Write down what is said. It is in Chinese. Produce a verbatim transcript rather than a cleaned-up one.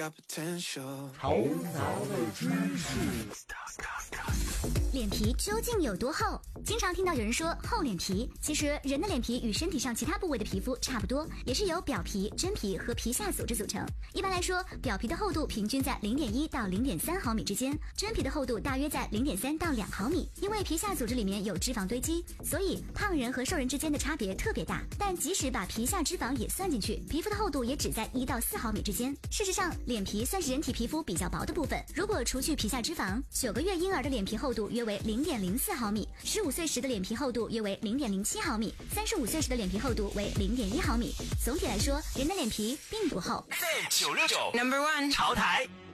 got potential。 头脑的知识。 脸皮究竟有多厚？经常听到有人说厚脸皮，其实人的脸皮与身体上其他部位的皮肤差不多，也是由表皮、真皮和皮下组织组成。一般来说，表皮的厚度平均在 零点一到零点三毫米之间，真皮的厚度大约在 零点三到两毫米。因为皮下组织里面有脂肪堆积，所以胖人和瘦人之间的差别特别大。但即使把皮下脂肪也算进去，皮肤的厚度也只在一到四毫米之间。事实上，脸皮算是人体皮肤比较薄的部分。如果除去皮下脂肪，九个月婴儿的脸皮厚度约为 零点零四毫米，十五岁时的脸皮厚度约为 零点零七毫米，三十五岁时的脸皮厚度为 零点一毫米。总体来说，人的脸皮并不厚。 九六九 Number One 潮台。